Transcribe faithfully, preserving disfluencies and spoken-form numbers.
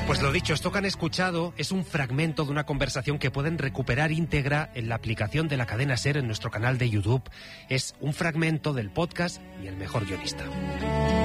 Pues lo dicho, esto que han escuchado es un fragmento de una conversación que pueden recuperar íntegra en la aplicación de la cadena SER en nuestro canal de YouTube. Es un fragmento del podcast y El mejor guionista.